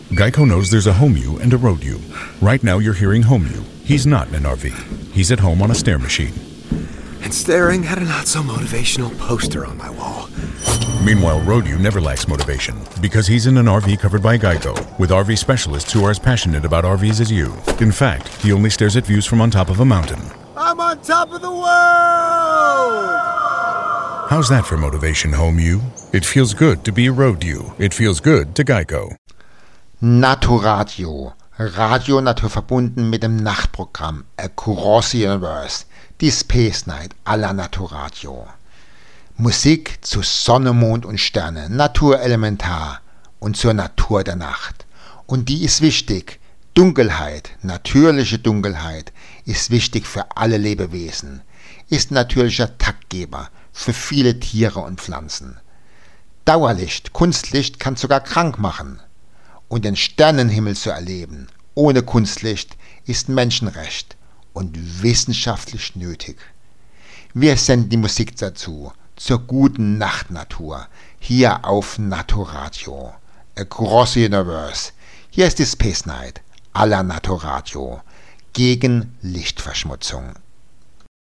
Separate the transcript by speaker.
Speaker 1: Geico knows there's a home you and a road you. Right now you're hearing home you. He's not in an RV. He's at home on a stair machine.
Speaker 2: And staring at a not-so-motivational poster on my wall.
Speaker 1: Meanwhile, road you never lacks motivation because he's in an RV covered by Geico with RV specialists who are as passionate about RVs as you. In fact, he only stares at views from on top of a mountain.
Speaker 2: I'm on top of the world!
Speaker 1: How's that for motivation, home you? It feels good to be a road you. It feels good to Geico.
Speaker 3: Naturadio. Radio naturverbunden mit dem Nachtprogramm Across the Universe. Die Space Night à la Naturadio. Musik zu Sonne, Mond und Sterne, Naturelementar und zur Natur der Nacht. Und die ist wichtig. Dunkelheit, natürliche Dunkelheit, ist wichtig für alle Lebewesen, ist natürlicher Taktgeber für viele Tiere und Pflanzen. Dauerlicht, Kunstlicht kann sogar krank machen. Und den Sternenhimmel zu erleben, ohne Kunstlicht, ist Menschenrecht und wissenschaftlich nötig. Wir senden die Musik dazu, zur guten Nachtnatur, hier auf Naturadio. Across the Universe. Hier ist die Space Night à la Naturadio. Gegen Lichtverschmutzung.